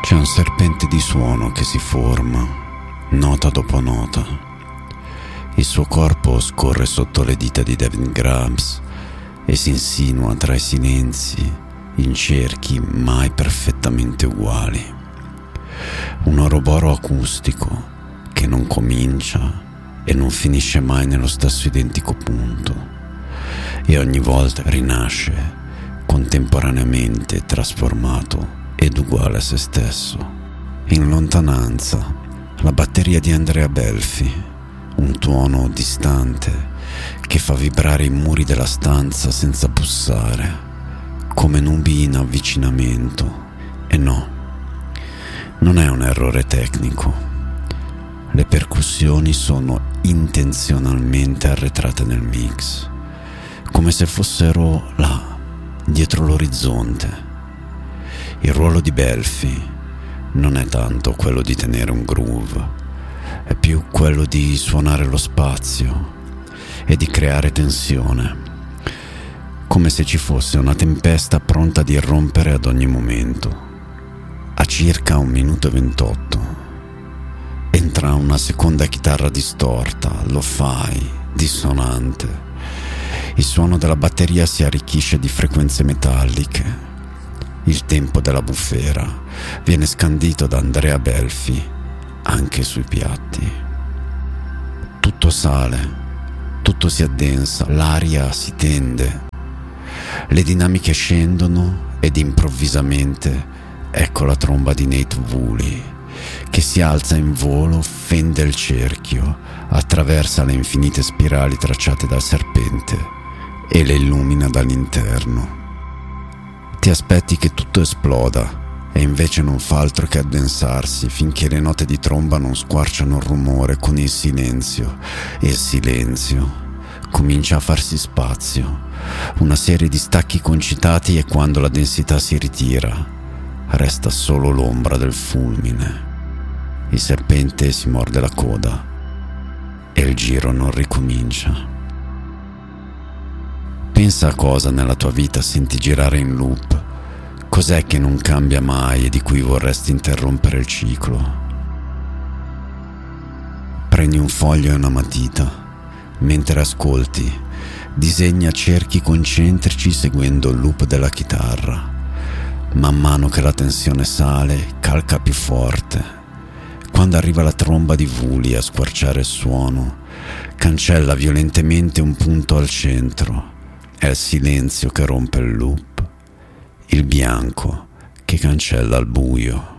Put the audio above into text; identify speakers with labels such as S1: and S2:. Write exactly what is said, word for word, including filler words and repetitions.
S1: C'è un serpente di suono che si forma, nota dopo nota. Il suo corpo scorre sotto le dita di Devin Grabs e si insinua tra i silenzi in cerchi mai perfettamente uguali. Un oroboro acustico che non comincia e non finisce mai nello stesso identico punto, e ogni volta rinasce contemporaneamente trasformato ed uguale a se stesso. In lontananza, la batteria di Andrea Belfi, un tuono distante che fa vibrare i muri della stanza senza bussare, come nubi in avvicinamento. E no, non è un errore tecnico. Le percussioni sono intenzionalmente arretrate nel mix, come se fossero là, dietro l'orizzonte. Il ruolo di Belfi non è tanto quello di tenere un groove, è più quello di suonare lo spazio e di creare tensione, come se ci fosse una tempesta pronta ad irrompere ad ogni momento. A circa un minuto e ventotto entra una seconda chitarra distorta, lo-fi, dissonante. Il suono della batteria si arricchisce di frequenze metalliche. Il tempo della bufera viene scandito da Andrea Belfi anche sui piatti. Tutto sale, tutto si addensa, l'aria si tende, le dinamiche scendono ed improvvisamente ecco la tromba di Nate Woolley che si alza in volo, fende il cerchio, attraversa le infinite spirali tracciate dal serpente e le illumina dall'interno. Ti aspetti che tutto esploda e invece non fa altro che addensarsi finché le note di tromba non squarciano il rumore con il silenzio, e il silenzio comincia a farsi spazio, una serie di stacchi concitati, e quando la densità si ritira resta solo l'ombra del fulmine. Il serpente si morde la coda e il giro non ricomincia. Pensa a cosa nella tua vita senti girare in loop. Cos'è che non cambia mai e di cui vorresti interrompere il ciclo? Prendi un foglio e una matita. Mentre ascolti, disegna cerchi concentrici seguendo il loop della chitarra. Man mano che la tensione sale, calca più forte. Quando arriva la tromba di Woolley a squarciare il suono, cancella violentemente un punto al centro. È il silenzio che rompe il loop, il bianco che cancella il buio.